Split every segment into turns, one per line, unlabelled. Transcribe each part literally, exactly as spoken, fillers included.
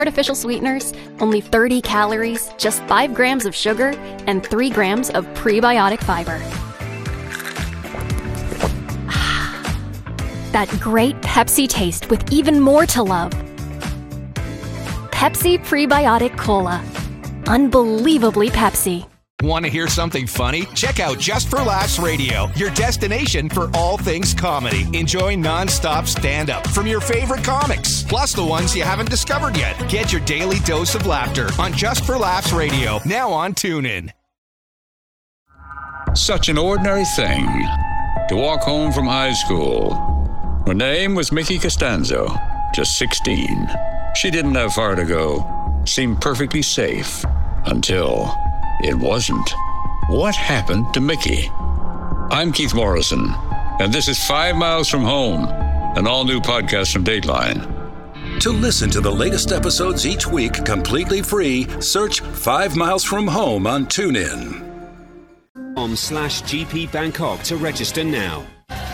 artificial sweeteners, only thirty calories, just five grams of sugar, and three grams of prebiotic fiber. That great Pepsi taste with even more to love. Pepsi Prebiotic Cola. Unbelievably Pepsi.
Want to hear something funny? Check out Just for Laughs Radio, your destination for all things comedy. Enjoy non-stop stand-up from your favorite comics, plus the ones you haven't discovered yet. Get your daily dose of laughter on Just for Laughs Radio, now on TuneIn.
Such an ordinary thing to walk home from high school. Her name was Mickey Costanzo, just sixteen. She didn't have far to go, seemed perfectly safe, until it wasn't. What happened to Mickey? I'm Keith Morrison, and this is Five Miles from Home, an all-new podcast from Dateline.
To listen to the latest episodes each week completely free, search Five Miles from Home on TuneIn.
On slash G P Bangkok to register now.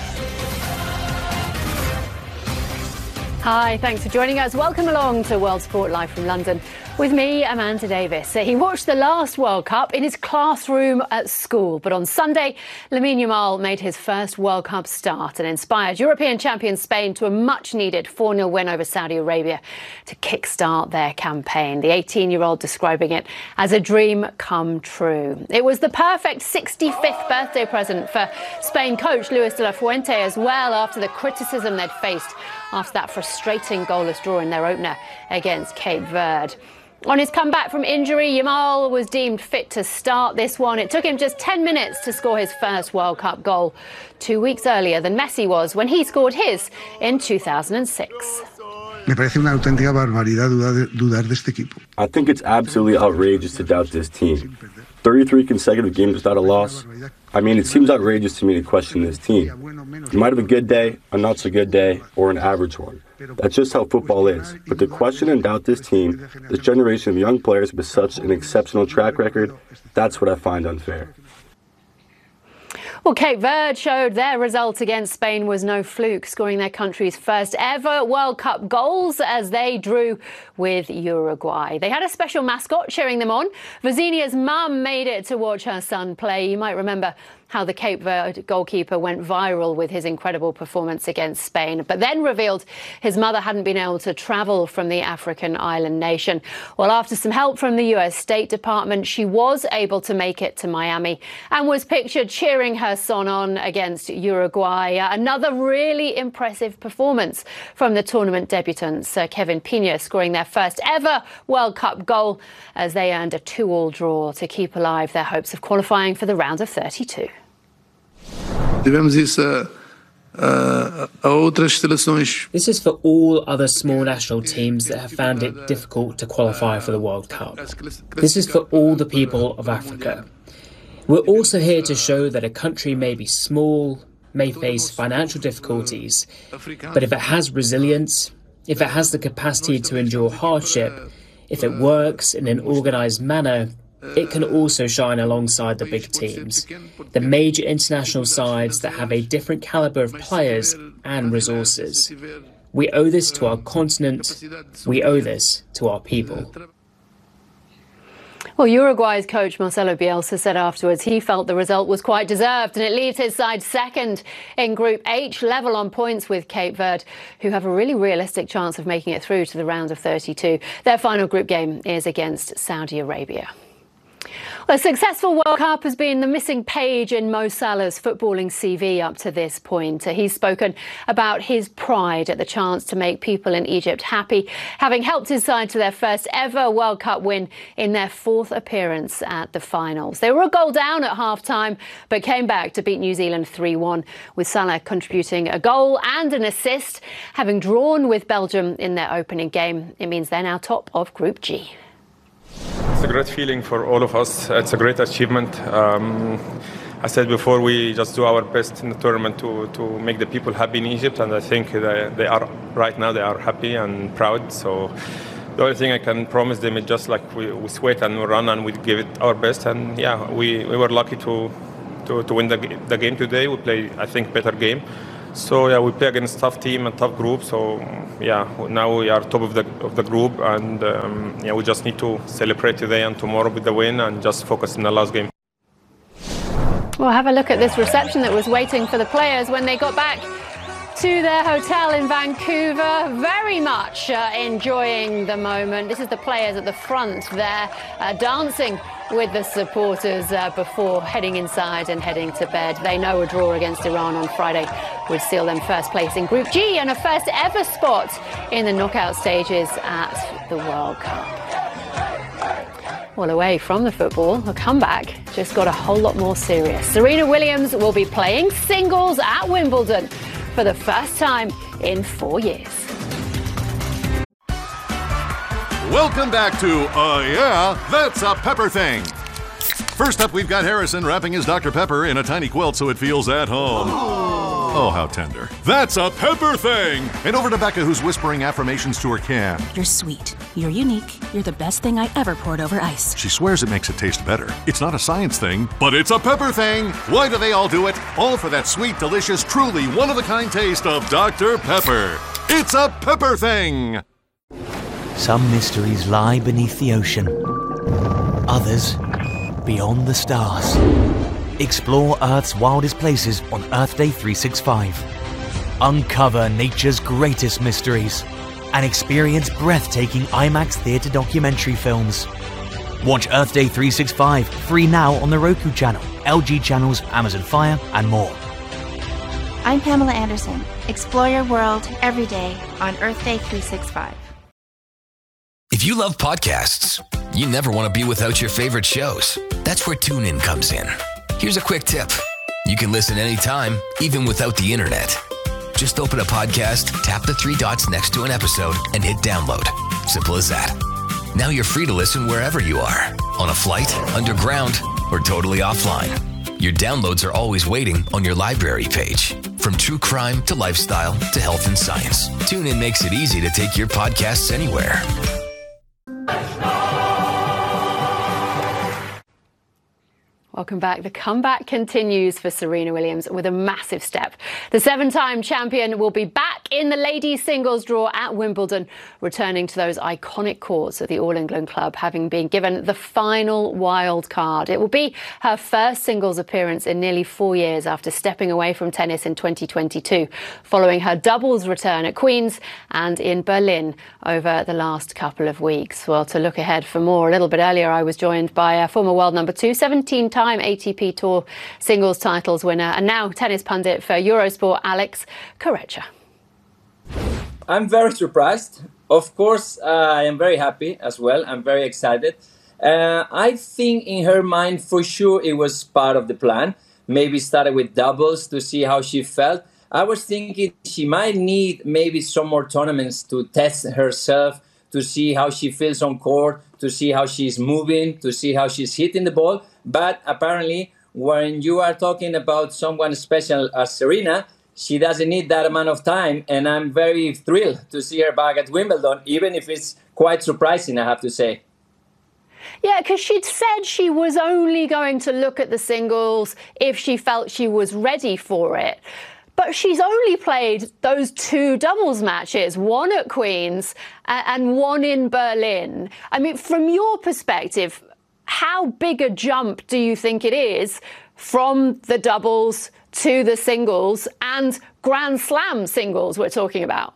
Hi, thanks for joining us. Welcome along to World Sport Live from London with me, Amanda Davis. He watched the last World Cup in his classroom at school, but on Sunday, Lamine Yamal made his first World Cup start and inspired European champion Spain to a much-needed four nil win over Saudi Arabia to kickstart their campaign. The eighteen-year-old describing it as a dream come true. It was the perfect sixty-fifth birthday present for Spain coach Luis de la Fuente as well, after the criticism they'd faced after that frustrating goalless draw in their opener against Cape Verde. On his comeback from injury, Yamal was deemed fit to start this one. It took him just ten minutes to score his first World Cup goal, two weeks earlier than Messi was when he scored his in two thousand six.
Me parece una auténtica barbaridad dudar de este equipo.
I think it's absolutely outrageous to doubt this team. thirty-three consecutive games without a loss. I mean, it seems outrageous to me to question this team. You might have a good day, a not so good day, or an average one. That's just how football is. But to question and doubt this team, this generation of young players with such an exceptional track record, that's what I find unfair.
Well, Cape Verde showed their result against Spain was no fluke, scoring their country's first ever World Cup goals as they drew with Uruguay. They had a special mascot cheering them on. Vazinia's mum made it to watch her son play. You might remember how the Cape Verde goalkeeper went viral with his incredible performance against Spain, but then revealed his mother hadn't been able to travel from the African island nation. Well, after some help from the U S State Department, she was able to make it to Miami and was pictured cheering her son on against Uruguay. Uh, another really impressive performance from the tournament debutants, uh, Kevin Pina scoring their first ever World Cup goal as they earned a two all draw to keep alive their hopes of qualifying for the round of thirty-two.
Tivemos isso a, a outras seleções.
This is for all other small national teams that have found it difficult to qualify for the World Cup. This is for all the people of Africa. We're also here to show that a country may be small, may face financial difficulties, but if it has resilience, if it has the capacity to endure hardship, if it works in an organised manner, it can also shine alongside the big teams, the major international sides that have a different calibre of players and resources. We owe this to our continent, we owe this to our people.
Well, Uruguay's coach Marcelo Bielsa said afterwards he felt the result was quite deserved and it leaves his side second in Group H, level on points with Cape Verde, who have a really realistic chance of making it through to the round of thirty-two. Their final group game is against Saudi Arabia. A successful World Cup has been the missing page in Mo Salah's footballing C V up to this point. He's spoken about his pride at the chance to make people in Egypt happy, having helped his side to their first ever World Cup win in their fourth appearance at the finals. They were a goal down at half-time, but came back to beat New Zealand three one, with Salah contributing a goal and an assist. Having drawn with Belgium in their opening game, it means they're now top of Group G.
It's a great feeling for all of us. It's a great achievement. Um, I said before, we just do our best in the tournament to, to make the people happy in Egypt, and I think they, they are right now. They are happy and proud. So the only thing I can promise them is just like we, we sweat and we run and we give it our best. And yeah, we, we were lucky to, to, to win the, the game today. We played, I think, better game. So yeah, we play against tough team and tough group. So yeah, now we are top of the of the group, and um, yeah, we just need to celebrate today and tomorrow with the win, and just focus in the last game.
Well, have a look at this reception that was waiting for the players when they got back to their hotel in Vancouver. Very much uh, enjoying the moment. This is the players at the front there, uh, dancing with the supporters uh, before heading inside and heading to bed. They know a draw against Iran on Friday would seal them first place in Group G and a first ever spot in the knockout stages at the World Cup. Well, away from the football, the comeback just got a whole lot more serious. Serena Williams will be playing singles at Wimbledon for the first time in four years.
Welcome back to Uh Yeah, That's a Pepper Thing. First up, we've got Harrison wrapping his Doctor Pepper in a tiny quilt so it feels at home. Oh, how tender. That's a Pepper Thing! And over to Becca, who's whispering affirmations to her can.
You're sweet. You're unique. You're the best thing I ever poured over ice.
She swears it makes it taste better. It's not a science thing, but it's a Pepper Thing! Why do they all do it? All for that sweet, delicious, truly one-of-a-kind taste of Doctor Pepper. It's a Pepper Thing!
Some mysteries lie beneath the ocean. Others beyond the stars. Explore Earth's wildest places on Earth Day three sixty-five. Uncover nature's greatest mysteries and experience breathtaking IMAX theater documentary films. Watch Earth Day three sixty-five free now on the Roku channel, L G channels, Amazon Fire, and more.
I'm Pamela Anderson. Explore your world every day on Earth Day three sixty-five.
If you love podcasts, you never want to be without your favorite shows. That's where TuneIn comes in. Here's a quick tip. You can listen anytime, even without the internet. Just open a podcast, tap the three dots next to an episode, and hit download. Simple as that. Now you're free to listen wherever you are, on a flight, underground, or totally offline. Your downloads are always waiting on your library page. From true crime to lifestyle to health and science, TuneIn makes it easy to take your podcasts anywhere.
Welcome back. The comeback continues for Serena Williams with a massive step. The seven-time champion will be back in the ladies' singles draw at Wimbledon, returning to those iconic courts at the All England Club, having been given the final wild card. It will be her first singles appearance in nearly four years after stepping away from tennis in twenty twenty-two, following her doubles return at Queen's and in Berlin over the last couple of weeks. Well, to look ahead for more, a little bit earlier, I was joined by a former world number two, seventeen-time A T P Tour singles titles winner and now tennis pundit for Eurosport, Alex Corretja.
I'm very surprised. Of course, uh, I am very happy as well. I'm very excited. Uh, I think in her mind, for sure, it was part of the plan. Maybe started with doubles to see how she felt. I was thinking she might need maybe some more tournaments to test herself, to see how she feels on court, to see how she's moving, to see how she's hitting the ball. But apparently, when you are talking about someone special as Serena, she doesn't need that amount of time. And I'm very thrilled to see her back at Wimbledon, even if it's quite surprising, I have to say.
Yeah, because she'd said she was only going to look at the singles if she felt she was ready for it. But she's only played those two doubles matches, one at Queen's and one in Berlin. I mean, from your perspective, how big a jump do you think it is from the doubles to the singles and Grand Slam singles we're talking about?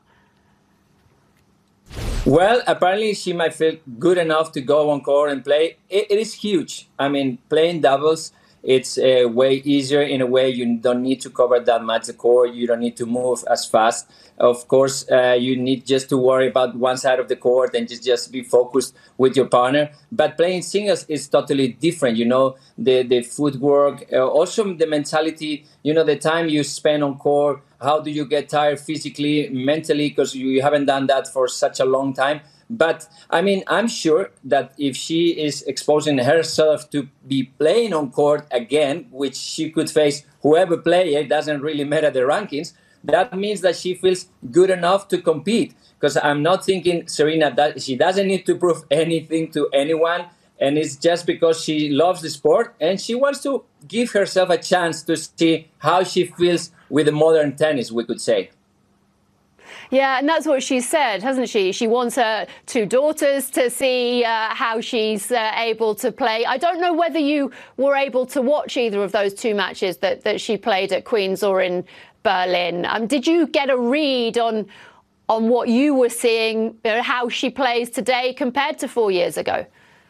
Well, apparently she might feel good enough to go on court and play. It, it is huge. I mean, playing doubles, it's uh, way easier in a way. You don't need to cover that much the court. You don't need to move as fast. Of course, uh, you need just to worry about one side of the court and just, just be focused with your partner. But playing singles is totally different, you know, the, the footwork, uh, also the mentality, you know, the time you spend on court. How do you get tired physically, mentally, because you haven't done that for such a long time. But, I mean, I'm sure that if she is exposing herself to be playing on court again, which she could face whoever plays, it doesn't really matter the rankings, that means that she feels good enough to compete. Because I'm not thinking, Serena, that she doesn't need to prove anything to anyone. And it's just because she loves the sport and she wants to give herself a chance to see how she feels with the modern tennis, we could say.
Yeah, and that's what she said, hasn't she? She wants her two daughters to see uh, how she's uh, able to play. I don't know whether you were able to watch either of those two matches that, that she played at Queen's or in Berlin. Um, did you get a read on on what you were seeing, you know, how she plays today compared to four years ago?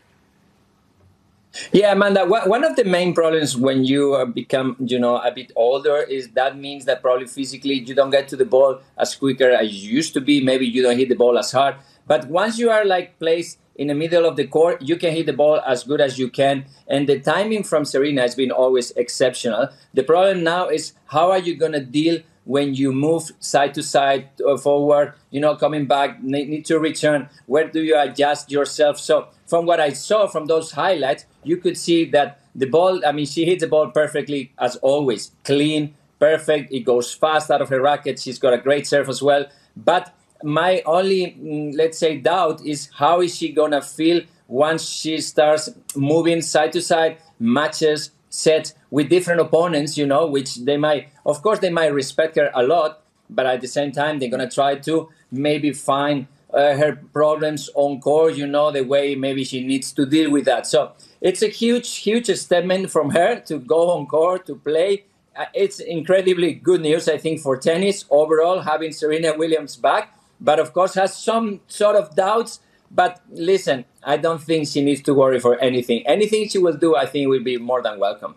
Yeah, Amanda, one of the main problems when you become, you know, a bit older is that means that probably physically you don't get to the ball as quicker as you used to be. Maybe you don't hit the ball as hard. But once you are like placed in the middle of the court, you can hit the ball as good as you can. And the timing from Serena has been always exceptional. The problem now is how are you going to deal when you move side to side, uh, forward, you know, coming back, need, need to return? Where do you adjust yourself? So from what I saw from those highlights, you could see that the ball, I mean, she hits the ball perfectly as always. Clean, perfect. It goes fast out of her racket. She's got a great serve as well. But my only, mm, let's say, doubt is how is she going to feel once she starts moving side to side, matches, sets with different opponents, you know, which they might, of course, they might respect her a lot, but at the same time, they're going to try to maybe find uh, her problems on court, you know, the way maybe she needs to deal with that. So it's a huge, huge statement from her to go on court, to play. Uh, it's incredibly good news, I think, for tennis overall, having Serena Williams back, but of course has some sort of doubts. But listen, I don't think she needs to worry for anything. Anything she will do, I think, will be more than welcome.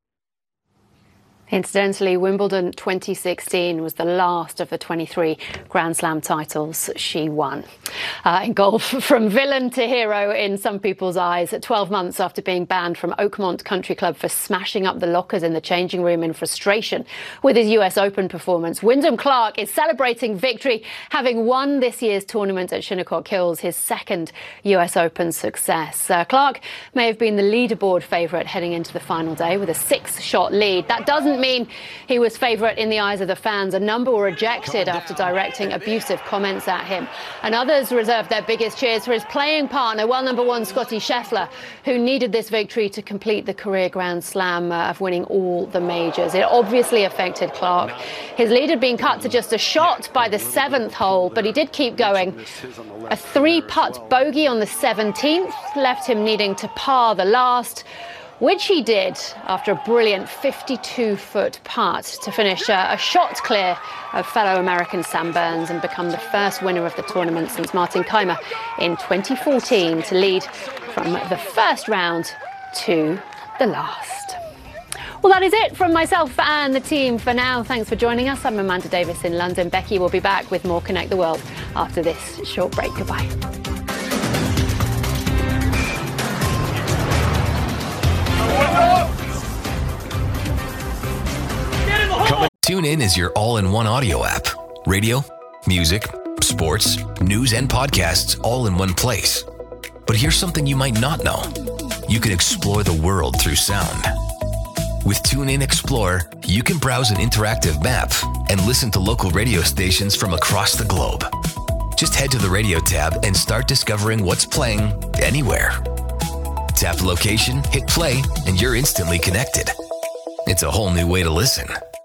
Incidentally, Wimbledon twenty sixteen was the last of the twenty-three Grand Slam titles she won. Uh, in golf, from villain to hero in some people's eyes, at twelve months after being banned from Oakmont Country Club for smashing up the lockers in the changing room in frustration with his U S Open performance, Wyndham Clark is celebrating victory, having won this year's tournament at Shinnecock Hills, his second U S Open success. Uh, Clark may have been the leaderboard favourite heading into the final day with a six-shot lead. That doesn't mean he was favourite in the eyes of the fans. A number were ejected after directing abusive comments at him, and others reserved their biggest cheers for his playing partner, well number one Scottie Scheffler, who needed this victory to complete the career Grand Slam uh, of winning all the majors. It obviously affected Clark. His lead had been cut to just a shot by the seventh hole, but he did keep going. A three-putt bogey on the seventeenth left him needing to par the last, which he did after a brilliant fifty-two-foot putt to finish uh, a shot clear of fellow American Sam Burns and become the first winner of the tournament since Martin Kaymer in twenty fourteen to lead from the first round to the last. Well, that is it from myself and the team for now. Thanks for joining us. I'm Amanda Davis in London. Becky will be back with more Connect the World after this short break. Goodbye.
TuneIn is your all-in-one audio app. Radio, music, sports, news, and podcasts all in one place. But here's something you might not know. You can explore the world through sound. With TuneIn Explorer, you can browse an interactive map and listen to local radio stations from across the globe. Just head to the radio tab and start discovering what's playing anywhere. Tap location, hit play, and you're instantly connected. It's a whole new way to listen.